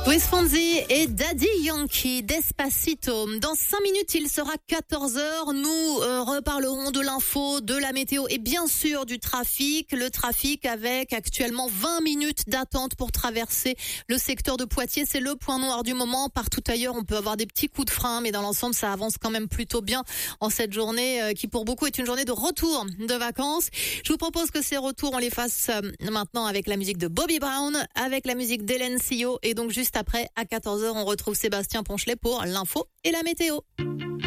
Luis Fonsi et Daddy Yankee, Despacito. Dans 5 minutes, il sera 14h. Nous reparlerons de l'info, de la météo et bien sûr du trafic. Le trafic avec actuellement 20 minutes d'attente pour traverser le secteur de Poitiers. C'est le point noir du moment. Partout ailleurs, on peut avoir des petits coups de frein, mais dans l'ensemble, ça avance quand même plutôt bien en cette journée qui pour beaucoup est une journée de retour de vacances. Je vous propose que ces retours, on les fasse maintenant avec la musique de Bobby Brown, avec la musique d'Hélène Sio et donc juste après, à 14h, on retrouve Sébastien Ponchelet pour l'info et la météo.